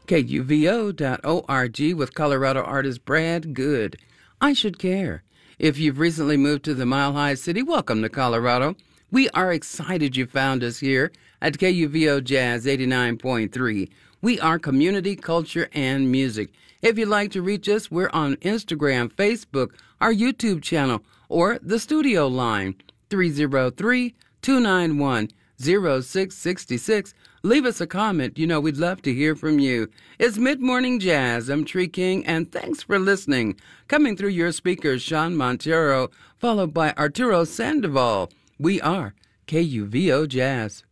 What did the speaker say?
KUVO.org with Colorado artist Brad Good. I Should Care. If you've recently moved to the Mile High City, welcome to Colorado. We are excited you found us here at KUVO Jazz 89.3. We are community, culture, and music. If you'd like to reach us, we're on Instagram, Facebook, our YouTube channel, or the studio line, 303-291-0666. Leave us a comment. We'd love to hear from you. It's Mid-Morning Jazz. I'm Tree King, and thanks for listening. Coming through your speakers, Sean Montero, followed by Arturo Sandoval. We are KUVO Jazz.